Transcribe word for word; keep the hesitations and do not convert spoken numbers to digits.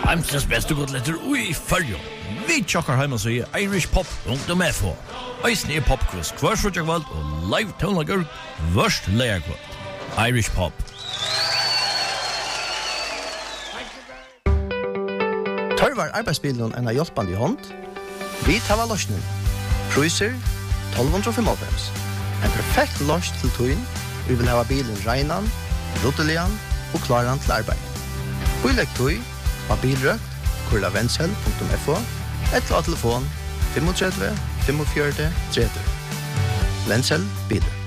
Heimsens beste godletter ui fyrjo. Vi tjokkar heima så i Irish Pop rundt om F H. Eisne er popquiz hver frutjagvald og live tonlager vørst leierkvald. Irish Pop. Tørvar arbeidsbilen en av hjelpande i hånd. Vi tar løsningen. Cruiser tolv fem fem. En perfekt løs til tøyen. Vi vil ha bilen regnan, ruttelian og klaran til arbeid. Bilegg tøy, av bilrøkt, kurla vensel punktum f o, eller av telefon tre fem fem fire tre tre. Vensel biler.